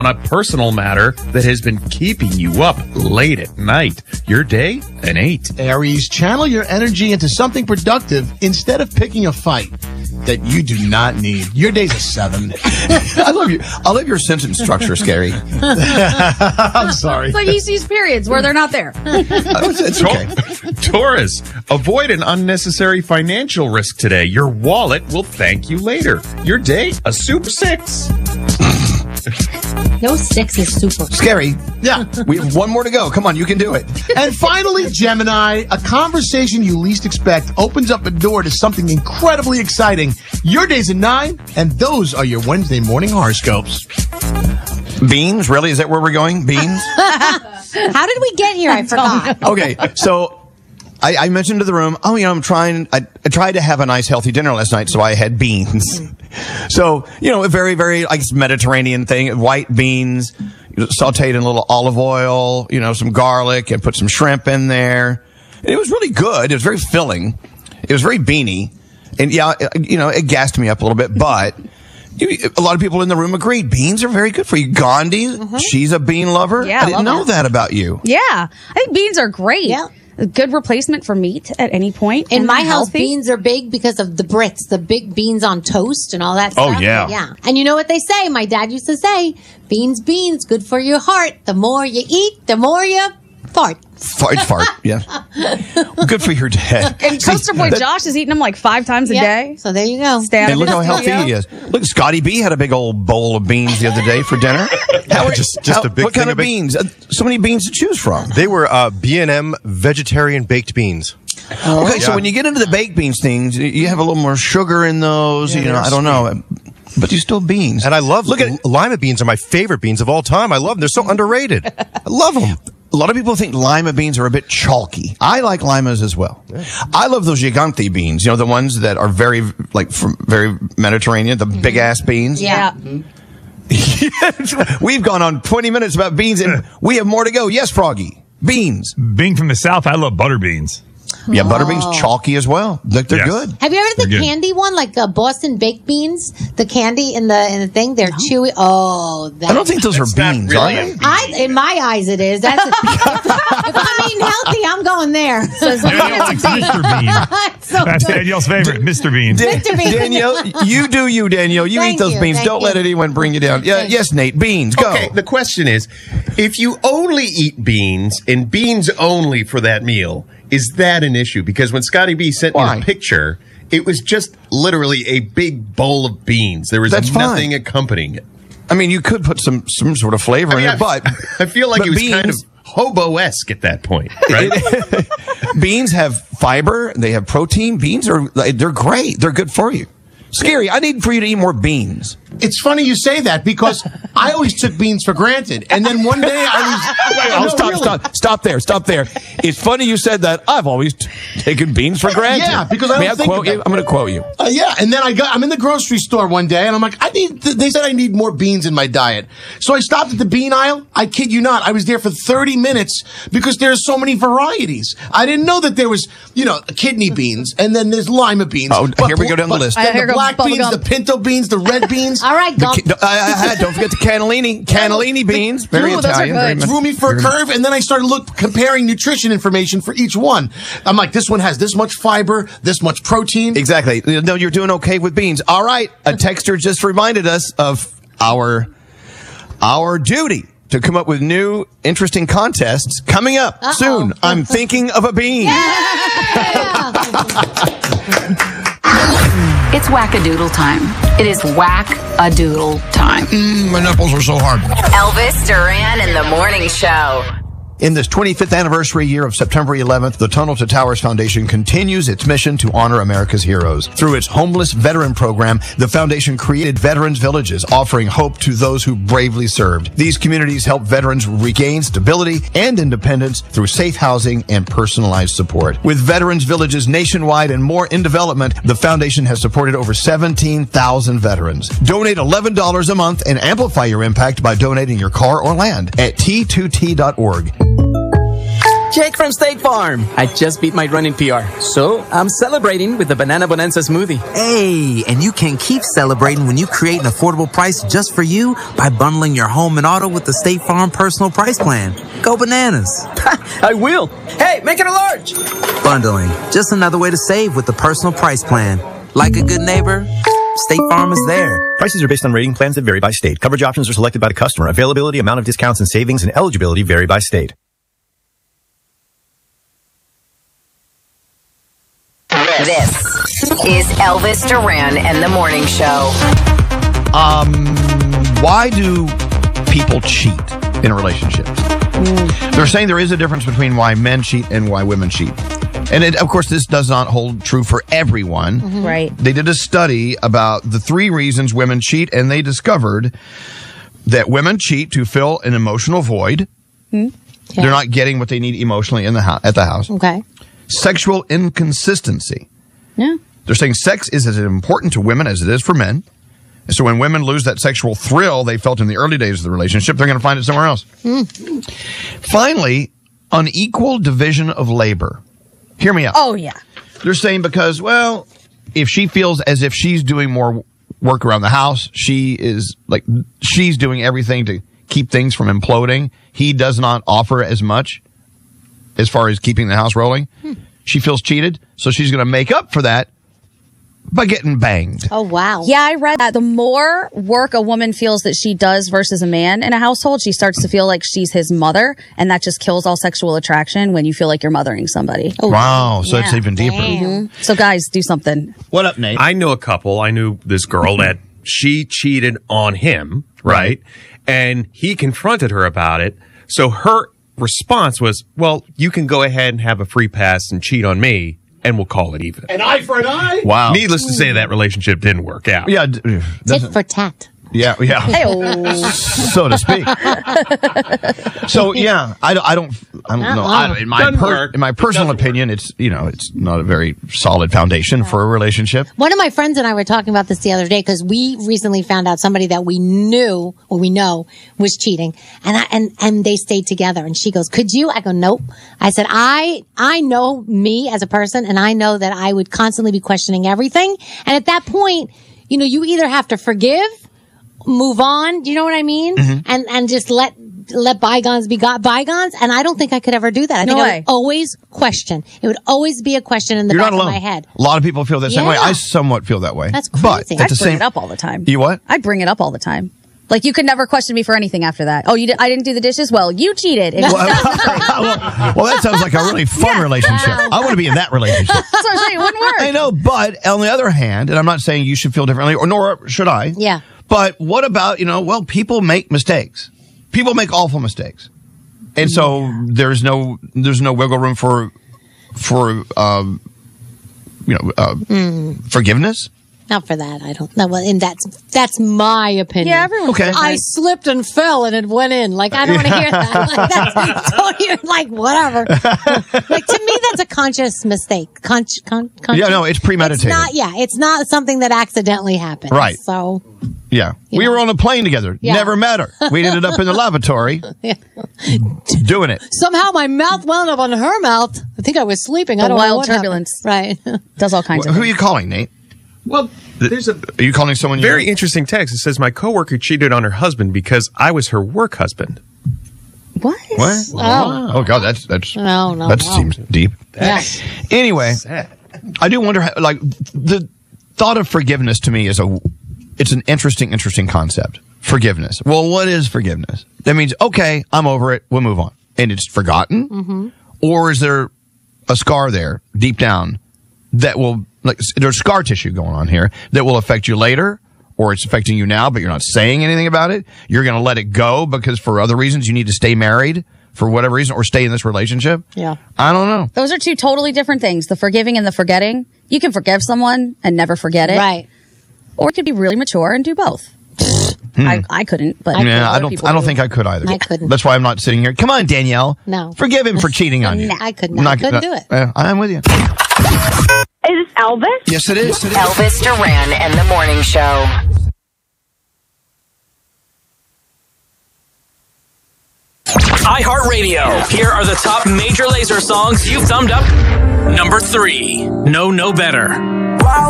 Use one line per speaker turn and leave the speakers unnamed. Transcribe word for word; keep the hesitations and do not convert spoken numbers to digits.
on a personal matter that has been keeping you up late at night. Your day, an eight.
Aries, channel your energy into something productive instead of picking a fight that you do not need. Your day's a seven.
I love you. I love your sentence structure, Scary.
I'm sorry.
It's like he sees periods where they're not there.
It's okay.
Taurus, avoid an unnecessary financial risk today. Your wallet will thank you later. Your day, a super six.
No six is super.
Scary.
Yeah.
We have one more to go. Come on, you can do it.
And finally, Gemini, a conversation you least expect opens up a door to something incredibly exciting. Your day's a nine, and those are your Wednesday morning horoscopes.
Beans? Really? Is that where we're going? Beans?
How did we get here? I forgot.
Okay, so I, I mentioned to the room, oh, you know, I'm trying, I, I tried to have a nice, healthy dinner last night, so I had beans. So, you know, a very, very, like, Mediterranean thing, white beans, sauteed in a little olive oil, you know, some garlic, and put some shrimp in there. And it was really good. It was very filling. It was very beany. And, yeah, you know, it gassed me up a little bit, but a lot of people in the room agreed. Beans are very good for you. Gandhi, mm-hmm. she's a bean lover.
Yeah,
I didn't know
that.
that about you.
Yeah. I think beans are great.
Yeah.
A good replacement for meat at any point.
In
and
my house,
healthy.
beans are big because of the Brits, the big beans on toast and all that
Oh,
stuff.
yeah.
Yeah. And you know what they say? My dad used to say, beans, beans, good for your heart. The more you eat, the more you fart.
Fart, fart, yeah. Well, good for your dad.
And Coaster Boy Josh is eating them like five times a
Yeah.
day.
So there you go.
Stay out
And
of
look
his
how healthy
studio.
he is. Look, Scotty B had a big old bowl of beans the other day for dinner. How are,
Just- just
how-
a big
What kind
thing
of
of it.
beans? Uh, So many beans to choose from.
They were uh, B and M vegetarian baked beans.
Okay, so
Yeah.
when you get into the baked beans things, you have a little more sugar in those.
Yeah,
you know,
they're
I don't know, but you still beans.
And I love,
Look
look
at
at lima beans are my favorite beans of all time. I love them. They're so underrated. I love them.
A lot of people think lima beans are a bit chalky. I like limas as well. I love those gigante beans. You know, the ones that are very, like, from very Mediterranean, the big ass beans.
Yeah.
We've gone on twenty minutes about beans, and we have more to go. Yes, Froggy. Beans.
Being from the South, I love butter beans.
Yeah, butterbeans chalky as well. They're, they're
Yes.
good.
Have you ever had the
They're good.
candy one, like uh, Boston baked beans? The candy in the in the thing, they're chewy. Oh, that
I don't think those are beans,
really
are
a
they?
bean.
I, in my eyes, it is. That's if, if I'm eating healthy, I'm going there.
Danielle likes Mister Bean.
So
That's
good.
Danielle's favorite, Mister Bean.
Mister Bean.
Danielle, you do you, Danielle. You
Thank
eat those
you,
beans.
thank
Don't
you.
let anyone bring you down. Yeah,
Thank
yes, Nate. Beans. Go.
Okay, the question is, if you only eat beans and beans only for that meal, is that an issue? Because when Scotty B sent
Why?
me a picture, it was just literally a big bowl of beans. There was
That's fine.
nothing accompanying it.
I mean, you could put some some sort of flavor
I mean,
in
I,
it, but
I feel like
but
it was
beans,
kind of hobo-esque at that point, right?
beans have fiber. They have protein. Beans are they're great. They're good for you. Scary. I need for you to eat more beans.
It's funny you say that because I always took beans for granted. And then one day I was...
Wait, oh,
No,
stop,
really.
stop, stop there, stop there. It's funny you said that. I've always t- taken beans for granted.
Yeah, because I
May
don't
I
think
quote
about
you?
it.
I'm going to quote you.
Uh, yeah, and then I got, I'm in the grocery store one day, and I'm like, I need, th- they said I need more beans in my diet. So I stopped at the bean aisle. I kid you not, I was there for thirty minutes because there's so many varieties. I didn't know that there was, you know, kidney beans, and then there's lima beans.
Oh, here we go down the
but
list.
then
Uh, here
the
goes
black
bubble
beans,
gum.
the pinto beans, the red beans.
All right, go.
Ki- I, I had, don't forget the cannellini. Cannellini beans. Very
Ooh, those are
Italian. Very
good.
much-
Threw me for a curve, and then I started look comparing nutrition information for each one. I'm like, this one has this much fiber, this much protein.
Exactly. No, you're doing okay with beans. All right. A texter just reminded us of our our duty to come up with new, interesting contests coming up
Uh-oh.
soon. I'm thinking of a bean.
It's whack-a-doodle time. It is whack-a-doodle time.
My nipples are so hard.
Elvis Duran in the Morning Show.
In this twenty-fifth anniversary year of September eleventh, the Tunnel to Towers Foundation continues its mission to honor America's heroes. Through its Homeless Veteran Program, the foundation created Veterans Villages, offering hope to those who bravely served. These communities help veterans regain stability and independence through safe housing and personalized support. With Veterans Villages nationwide and more in development, the foundation has supported over seventeen thousand veterans. Donate eleven dollars a month and amplify your impact by donating your car or land at T two T dot org.
Jake from State Farm. I just beat my running P R, so I'm celebrating with the Banana Bonanza smoothie.
Hey, and you can keep celebrating when you create an affordable price just for you by bundling your home and auto with the State Farm Personal Price Plan. Go bananas.
I will. Hey, make it a large.
Bundling, just another way to save with the Personal Price Plan. Like a good neighbor, State Farm is there.
Prices are based on rating plans that vary by state. Coverage options are selected by the customer. Availability, amount of discounts and savings, and eligibility vary by state.
This is Elvis Duran and the Morning Show.
Um, why do people cheat in relationships? Mm. They're saying there is a difference between why men cheat and why women cheat. And it, of course, this does not hold true for everyone.
Mm-hmm. Right.
They did a study about the three reasons women cheat, and they discovered that women cheat to fill an emotional void.
Mm. Okay.
They're not getting what they need emotionally in the ho- at the house.
Okay.
Sexual inconsistency.
Yeah.
They're saying sex is as important to women as it is for men. And so when women lose that sexual thrill they felt in the early days of the relationship, they're going to find it somewhere else.
Mm.
Finally, unequal division of labor. Hear me out.
Oh, yeah.
They're saying because, well, if she feels as if she's doing more work around the house, she is like, she's doing everything to keep things from imploding. He does not offer as much as far as keeping the house rolling. Hmm. She feels cheated, so she's going to make up for that by getting banged.
Oh, wow.
Yeah, I read that. The more work a woman feels that she does versus a man in a household, she starts to feel like she's his mother, and that just kills all sexual attraction when you feel like you're mothering somebody.
Oh, wow, so
yeah.
it's even deeper.
Mm-hmm. So guys, do something.
What up, Nate?
I knew a couple. I knew this girl that she cheated on him, right? And he confronted her about it. So her response was, well, you can go ahead and have a free pass and cheat on me, and we'll call it even.
An eye for an eye?
Wow.
Needless to say, that relationship didn't work out.
Yeah.
Tit for tat.
Yeah, yeah. So to speak. So yeah, I don't, I don't, I don't know. I, in my per, in my personal opinion, it's you know, it's not a very solid foundation for a relationship.
One of my friends and I were talking about this the other day because we recently found out somebody that we knew or we know was cheating, and I, and and they stayed together. And she goes, "Could you?" I go, "Nope." I said, "I I know me as a person, and I know that I would constantly be questioning everything. And at that point, you know, you either have to forgive." Move on. Do you know what I mean? Mm-hmm. And and just let let bygones be got bygones. And I don't think I could ever do that. I
no
think
way.
I would always question. It would always be a question in the
You're
back
not alone.
of my head.
A lot of people feel the same
Yeah.
way. I somewhat feel that way.
That's crazy.
But at
I'd
the
bring
same,
it up all the time.
You what?
I'd bring it up all the time. Like, you could never question me for anything after that. Oh, you did, I didn't do the dishes? Well, you cheated. It was-
well, well, well, that sounds like a really fun
Yeah.
relationship. I want to be in that relationship.
That's what I'm saying. It wouldn't work.
I know, but on the other hand, and I'm not saying you should feel differently, or nor should I.
Yeah.
But what about, you know, well, people make mistakes. People make awful mistakes. And so there's no there's no wiggle room for for um you know uh,
Mm.
forgiveness.
Not for that. I don't know. Well, and that's that's my opinion.
Yeah, everyone's
Okay.
I slipped and fell and it went in. Like, I don't want to hear that. Like, that's don't even, like, whatever. Like, to me, that's a conscious mistake. Con- con- conscious.
Yeah, no, it's premeditated.
It's not, yeah, it's not something that accidentally happened.
Right.
So,
Yeah. We were on a plane together.
Yeah.
Never met her. We ended up in the lavatory doing it.
somehow my mouth wound up on her mouth. I think I was sleeping. I
The
don't know
wild
what
turbulence.
happened. Right.
Does all kinds
Wh-
of
Who are
things.
you calling, Nate?
Well, there's a
Are you calling someone you
very
know?
interesting text. It says, my coworker cheated on her husband because I was her work husband.
What?
What?
Oh.
Oh, God, that's, that's,
No, no,
that
no.
seems deep.
Yeah.
Anyway, I do wonder, how, like, the thought of forgiveness to me is a, it's an interesting, interesting concept. Forgiveness. Well, what is forgiveness? That means, okay, I'm over it. We'll move on. And it's forgotten?
Mm-hmm.
Or is there a scar there deep down that will, like, there's scar tissue going on here that will affect you later? Or it's affecting you now, but you're not saying anything about it? You're going to let it go because for other reasons you need to stay married for whatever reason or stay in this relationship?
Yeah.
I don't know.
Those are two totally different things. The forgiving and the forgetting. You can forgive someone and never forget it.
Right.
Or you could be really mature and do both. I, I couldn't, but
Yeah, I
other
don't.
people
I don't
do.
think I could either.
I couldn't.
That's why I'm not sitting here. Come on, Danielle.
No.
Forgive him for cheating on you.
No, I could not. I couldn't do it.
Uh, I'm with you.
Is this Elvis?
Yes, it is. It is.
Elvis Duran and the Morning Show.
iHeartRadio. Here are the top Major Lazer songs you've thumbed up. Number three, No No Better.